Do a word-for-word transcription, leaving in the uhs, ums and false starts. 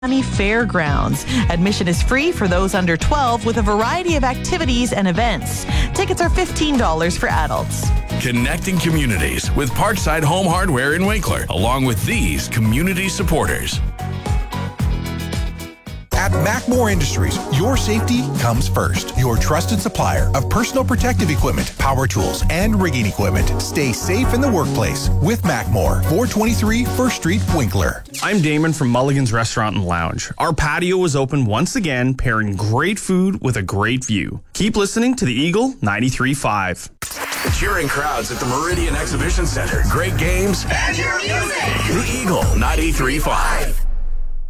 Miami Fairgrounds. Admission is free for those under twelve with a variety of activities and events. Tickets are fifteen dollars for adults. Connecting communities with Parkside Home Hardware in Winkler, along with these community supporters. At Macmore Industries, your safety comes first. Your trusted supplier of personal protective equipment, power tools, and rigging equipment. Stay safe in the workplace with Macmore, four twenty-three First Street, Winkler. I'm Damon from Mulligan's Restaurant and Lounge. Our patio was open once again, pairing great food with a great view. Keep listening to the Eagle ninety-three point five. Cheering crowds at the Meridian Exhibition Center. Great games. And your music. The Eagle ninety-three point five.